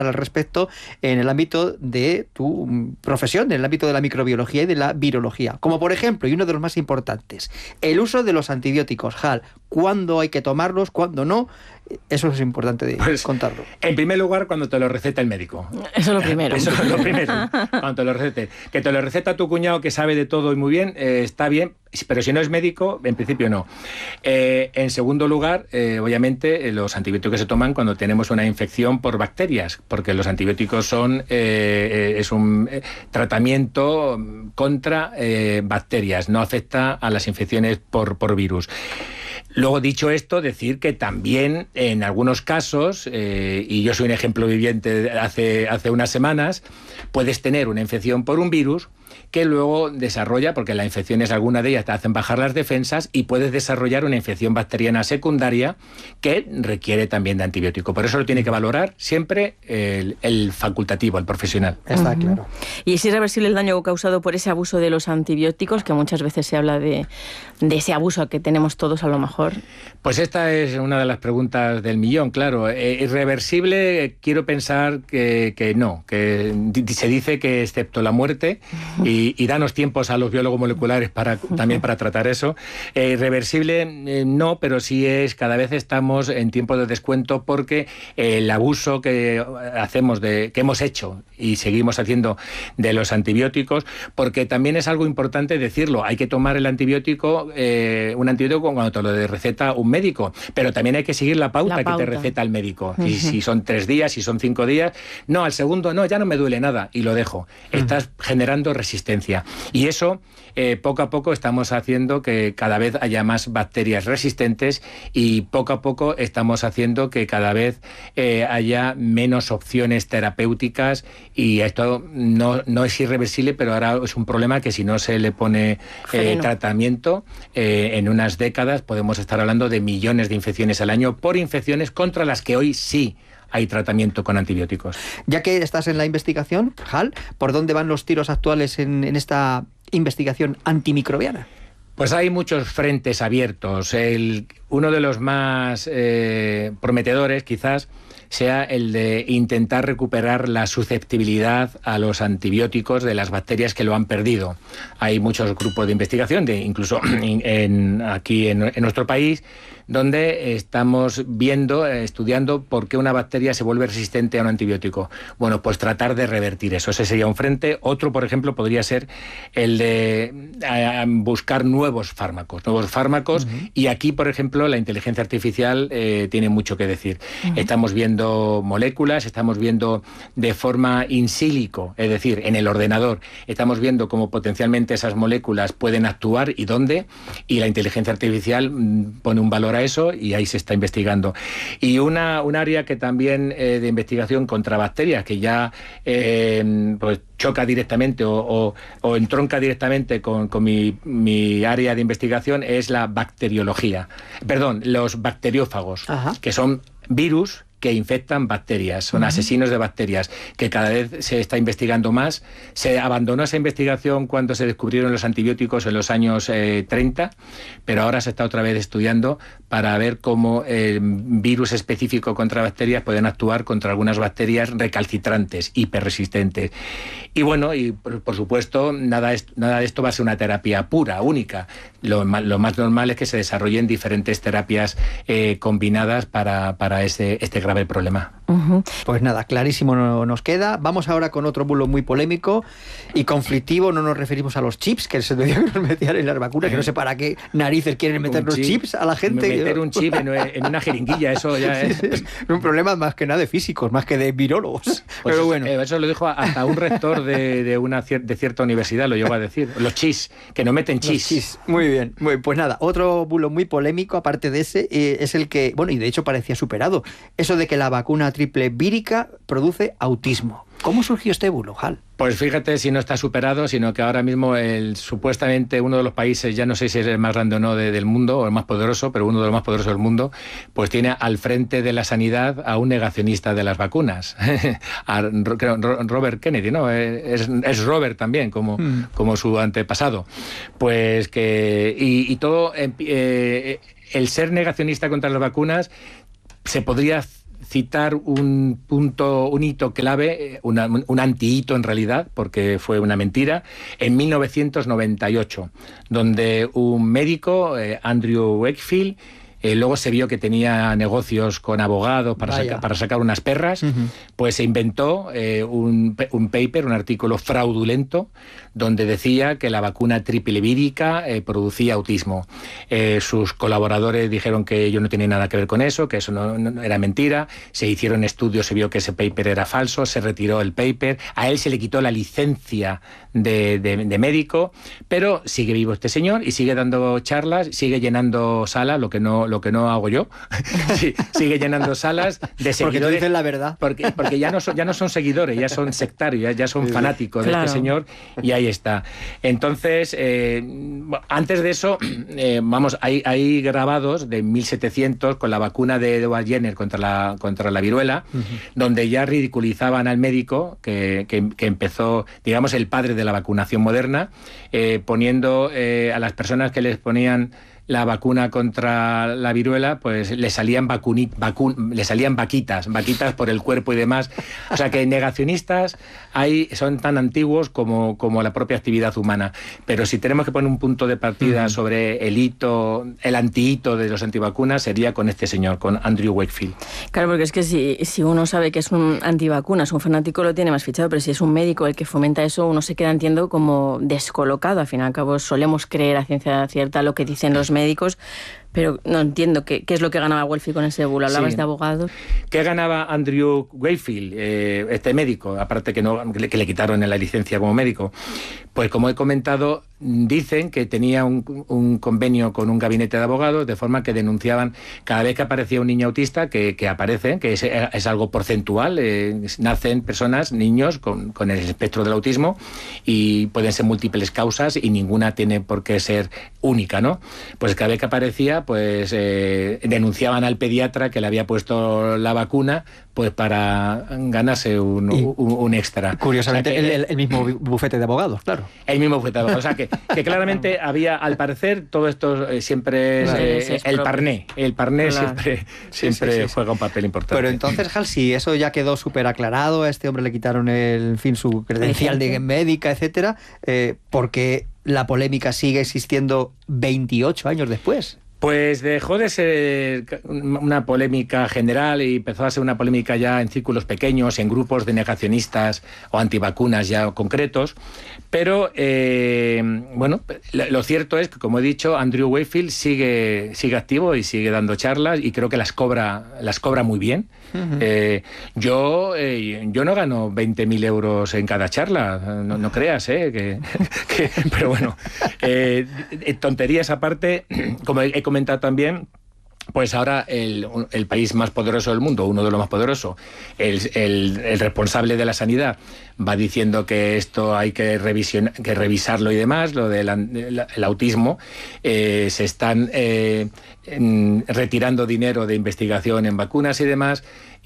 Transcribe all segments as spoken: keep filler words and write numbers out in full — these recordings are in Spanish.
al respecto en el ámbito de tu profesión, en el ámbito de la microbiología y de la virología. Como por ejemplo, y uno de los más importantes, el uso de los antibióticos. Hal, ¿cuándo hay que tomarlos, cuándo no? Eso es importante de pues, contarlo. En primer lugar, cuando te lo receta el médico. Eso es lo primero. Eso es lo primero, cuando te lo recete. Que te lo receta tu cuñado, que sabe de todo y muy bien, eh, está bien, pero si no es médico, en principio no. Eh, en segundo lugar, eh, obviamente, eh, los antibióticos se toman cuando tenemos una infección por bacterias, porque los antibióticos son eh, es un eh, tratamiento contra eh, bacterias, no afecta a las infecciones por, por virus. Luego, dicho esto, decir que también en algunos casos, eh, y yo soy un ejemplo viviente de hace, hace unas semanas, puedes tener una infección por un virus que luego desarrolla, porque las infecciones, alguna de ellas te hacen bajar las defensas, y puedes desarrollar una infección bacteriana secundaria que requiere también de antibiótico. Por eso lo tiene que valorar siempre el, el facultativo, el profesional. Está uh-huh. claro. ¿Y es irreversible el daño causado por ese abuso de los antibióticos, que muchas veces se habla de, de ese abuso que tenemos todos a lo mejor? Pues esta es una de las preguntas del millón, claro. Eh, irreversible, quiero pensar que, que no, que se dice que excepto la muerte, y, y danos tiempos a los biólogos moleculares para también para tratar eso. Eh, irreversible eh, no, pero sí es, cada vez estamos en tiempo de descuento, porque eh, el abuso que hacemos, de que hemos hecho y seguimos haciendo de los antibióticos, porque también es algo importante decirlo, hay que tomar el antibiótico, eh, un antibiótico cuando te lo receta un médico, pero también hay que seguir la pauta, la pauta. que te receta el médico. Uh-huh. Y si son tres días, si son cinco días, no, al segundo no, ya no me duele nada y lo dejo. Uh-huh. Estás generando resistencia. Y eso, eh, poco a poco estamos haciendo que cada vez haya más bacterias resistentes, y poco a poco estamos haciendo que cada vez eh, haya menos opciones terapéuticas, y esto no, no es irreversible, pero ahora es un problema que si no se le pone eh, tratamiento, eh, en unas décadas podemos estar hablando de millones de infecciones al año por infecciones contra las que hoy sí hay tratamiento con antibióticos. Ya que estás en la investigación, Hal, ¿por dónde van los tiros actuales en, en esta investigación antimicrobiana? Pues hay muchos frentes abiertos. El, uno de los más eh, prometedores, quizás, sea el de intentar recuperar la susceptibilidad a los antibióticos de las bacterias que lo han perdido. Hay muchos grupos de investigación, de, incluso en, en, aquí en, en nuestro país, donde estamos viendo, estudiando por qué una bacteria se vuelve resistente a un antibiótico. Bueno, pues tratar de revertir eso. Ese sería un frente. Otro, por ejemplo, podría ser el de eh, buscar nuevos fármacos. Nuevos fármacos. Uh-huh. Y aquí, por ejemplo, la inteligencia artificial eh, tiene mucho que decir. Uh-huh. Estamos viendo moléculas, estamos viendo de forma in silico, es decir, en el ordenador, estamos viendo cómo potencialmente esas moléculas pueden actuar y dónde, y la inteligencia artificial mm, pone un valor a eso, y ahí se está investigando. Y una, un área que también eh, de investigación contra bacterias, que ya eh, pues choca directamente o, o, o entronca directamente con, con mi, mi área de investigación, es la bacteriología. Perdón, los bacteriófagos, Ajá. que son virus que infectan bacterias, son uh-huh. asesinos de bacterias, que cada vez se está investigando más. Se abandonó esa investigación cuando se descubrieron los antibióticos en los años eh, treinta, pero ahora se está otra vez estudiando para ver cómo el virus específico contra bacterias pueden actuar contra algunas bacterias recalcitrantes, hiperresistentes. Y bueno, y por, por supuesto, nada, es, nada de esto va a ser una terapia pura, única. Lo, lo más normal es que se desarrollen diferentes terapias eh, combinadas para, para ese, este gran el problema. Uh-huh. Pues nada, clarísimo no nos queda. Vamos ahora con otro bulo muy polémico y conflictivo. No nos referimos a los chips, que se decía que nos metían en las vacunas, eh. que no sé para qué narices quieren meter los chip, chips a la gente. Meter un chip en, en una jeringuilla, eso ya es... es un problema más que nada de físicos, más que de virólogos. Pues Pero bueno. Eh, eso lo dijo hasta un rector de, de una cier- de cierta universidad, lo llegó a decir. Los chis, que no meten chis. chis. Muy bien. Muy, pues nada, otro bulo muy polémico, aparte de ese, eh, es el que, bueno, y de hecho parecía superado, eso de que la vacuna triple vírica produce autismo. ¿Cómo surgió este bulo, Hal? Pues fíjate si no está superado, sino que ahora mismo el, supuestamente uno de los países, ya no sé si es el más grande o no de, del mundo, o el más poderoso, pero uno de los más poderosos del mundo, pues tiene al frente de la sanidad a un negacionista de las vacunas, a Robert Kennedy, ¿no? Es, es Robert también, como, mm. como su antepasado. Pues que... Y, y todo... Eh, el ser negacionista contra las vacunas se podría citar un punto, un hito clave, una, un antihito en realidad, porque fue una mentira, en mil novecientos noventa y ocho, donde un médico, eh, Andrew Wakefield, Eh, luego se vio que tenía negocios con abogados para, saca, para sacar unas perras, uh-huh. pues se inventó eh, un, un paper, un artículo fraudulento, donde decía que la vacuna triple vírica eh, producía autismo. Eh, sus colaboradores dijeron que ellos no tenían nada que ver con eso, que eso no, no era mentira. Se hicieron estudios, se vio que ese paper era falso, se retiró el paper, a él se le quitó la licencia de, de, de médico, pero sigue vivo este señor y sigue dando charlas, sigue llenando salas, lo que no lo que no hago yo, sí, sigue llenando salas de seguidores. Porque tú dices la verdad. Porque, porque ya, no son, ya no son seguidores, ya son sectarios, ya, ya son fanáticos claro. de este señor, y ahí está. Entonces, eh, antes de eso, eh, vamos, hay, hay grabados de mil setecientos con la vacuna de Edward Jenner contra la, contra la viruela, uh-huh. donde ya ridiculizaban al médico que, que, que empezó, digamos, el padre de la vacunación moderna, eh, poniendo eh, a las personas que les ponían la vacuna contra la viruela, pues le salían vacuni, vacun, le salían vaquitas, vaquitas por el cuerpo y demás. O sea que negacionistas hay, son tan antiguos como, como la propia actividad humana. Pero si tenemos que poner un punto de partida uh-huh. sobre el hito, el antihito de los antivacunas, sería con este señor, con Andrew Wakefield. Claro, porque es que si, si uno sabe que es un antivacunas, un fanático lo tiene más fichado, pero si es un médico el que fomenta eso, uno se queda, entiendo, como descolocado. Al fin y al cabo solemos creer a ciencia cierta lo que dicen los médicos, pero no entiendo qué, qué es lo que ganaba Wakefield con ese bulo. Hablabas sí. de abogados. ¿Qué ganaba Andrew Wakefield, eh, este médico, aparte que, no, que, le, que le quitaron la licencia como médico? Pues como he comentado, dicen que tenía un, un convenio con un gabinete de abogados, de forma que denunciaban cada vez que aparecía un niño autista, que, que aparece, que es, es algo porcentual, eh, nacen personas, niños con, con el espectro del autismo, y pueden ser múltiples causas y ninguna tiene por qué ser única, ¿no? Pues cada vez que aparecía, pues eh, denunciaban al pediatra que le había puesto la vacuna, pues para ganarse un, un, un extra. Curiosamente, o sea que, el, el mismo bufete de abogados, claro. El mismo bufete de abogados. O sea que, que claramente había, al parecer, todo esto eh, siempre es, eh, sí, sí, es el parné. El parné claro. siempre, siempre sí, sí, sí, juega un papel importante. Pero entonces, Hal, si eso ya quedó súper aclarado, a este hombre le quitaron el, en fin, su credencial de médica, etcétera, eh, porque la polémica sigue existiendo veintiocho años después. Pues dejó de ser una polémica general y empezó a ser una polémica ya en círculos pequeños, en grupos de negacionistas o antivacunas ya concretos. Pero, eh, bueno, lo cierto es que, como he dicho, Andrew Wakefield sigue, sigue activo y sigue dando charlas, y creo que las cobra, las cobra muy bien. Uh-huh. Eh, yo, eh, yo no gano veinte mil euros en cada charla, no, no creas, ¿eh? Que, que, pero bueno, eh, tonterías aparte, como he comentado también, pues ahora el, el país más poderoso del mundo, uno de los más poderosos, el, el, el responsable de la sanidad, va diciendo que esto hay que, revision, que revisarlo y demás, lo del el, el autismo, eh, se están eh, en, retirando dinero de investigación en vacunas y demás,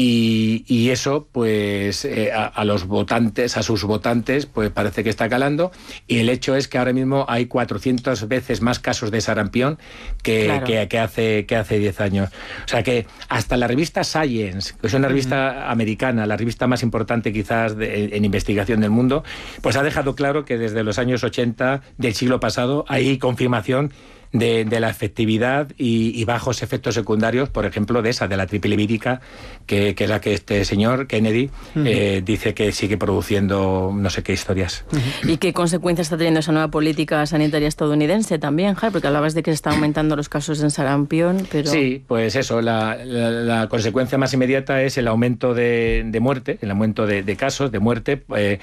y, y eso pues eh, a, a los votantes, a sus votantes, pues parece que está calando, y el hecho es que ahora mismo hay cuatrocientas veces más casos de sarampión que, claro. que, que hace que hace diez años. O sea que hasta la revista Science, que es una revista uh-huh. americana, la revista más importante quizás de, en investigación del mundo, pues ha dejado claro que desde los años ochenta del siglo pasado hay confirmación de, de la efectividad y, y bajos efectos secundarios, por ejemplo, de esa, de la triple vírica, que, que es la que este señor, Kennedy, uh-huh. eh, dice que sigue produciendo no sé qué historias. Uh-huh. ¿Y qué consecuencias está teniendo esa nueva política sanitaria estadounidense también, Jai? Porque hablabas de que se están aumentando los casos en sarampión, pero... Sí, pues eso, la, la, la consecuencia más inmediata es el aumento de, de muerte, el aumento de, de casos de muerte, eh,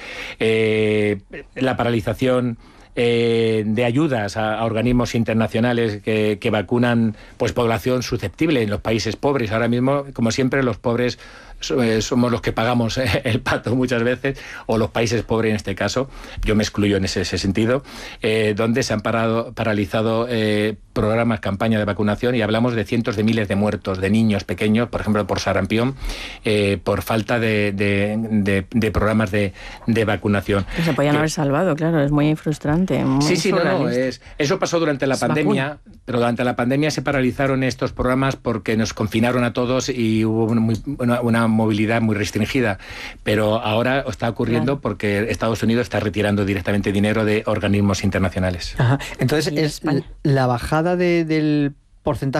eh, la paralización Eh, de ayudas a, a organismos internacionales que, que vacunan pues población susceptible en los países pobres. Ahora mismo, como siempre, los pobres somos los que pagamos el pato muchas veces, o los países pobres en este caso, yo me excluyo en ese, ese sentido, eh, donde se han parado, paralizado eh, programas, campañas de vacunación, y hablamos de cientos de miles de muertos, de niños pequeños, por ejemplo, por sarampión, eh, por falta de, de, de, de programas de, de vacunación. Que se podían que, haber salvado, claro, es muy frustrante. Muy sí, sí, no, no, es, eso pasó durante la es pandemia, vacuna. Pero durante la pandemia se paralizaron estos programas porque nos confinaron a todos y hubo muy, una, una movilidad muy restringida, pero ahora está ocurriendo claro. porque Estados Unidos está retirando directamente dinero de organismos internacionales. Ajá. Entonces, es la bajada de, del porcentaje